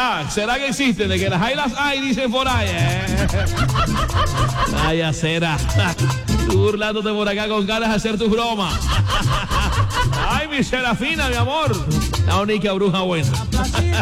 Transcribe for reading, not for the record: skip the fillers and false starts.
¿Será que existen? De que las hay, dicen por ahí. Vaya será. Tú burlándote por acá con ganas de hacer tus bromas. Ay, mi Serafina, mi amor. La única bruja buena.